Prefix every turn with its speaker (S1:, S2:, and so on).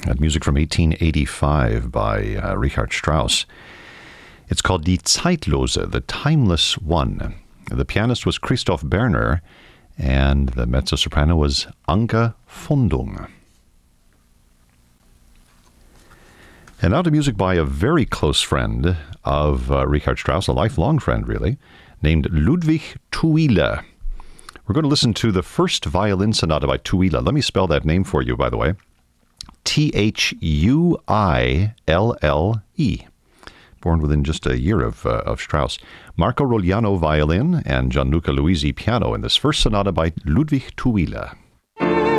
S1: That music from 1885 by Richard Strauss. It's called Die Zeitlose, the Timeless One. The pianist was Christoph Berner, and the mezzo-soprano was Anke Fundung. And now to music by a very close friend of Richard Strauss, a lifelong friend really, named Ludwig Thuile. We're going to listen to the first violin sonata by Thuile. Let me spell that name for you, by the way. Thuille. Born within just a year of Strauss. Marco Rogliano violin and Gianluca Luisi piano in this first sonata by Ludwig Thuile.